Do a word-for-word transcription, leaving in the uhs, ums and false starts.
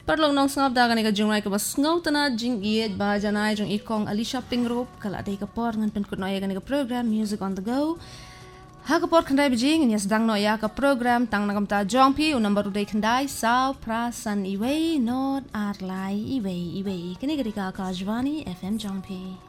Parlong nong sngap da kan ka jungrai ka bas ngau tana jing iet ba janai jung ikong Alicia Pingrop kala dei ka por ngan pen kut noya kan ka program Music on the Go. Ha ka por khandai bijing nyas dang noya ka program tang nagam ta jongpi u number dei khandai sao prasan iwei not arlai iwei iwei kini ka ka Jwani F M jongpi.